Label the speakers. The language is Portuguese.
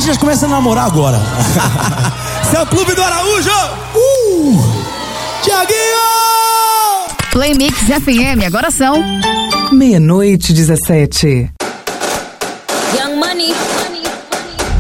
Speaker 1: gente já começa a namorar agora. Esse é o Clube do Araújo. Thiaguinho!
Speaker 2: Play Mix FM, agora são
Speaker 3: 00:17.
Speaker 4: Young Money.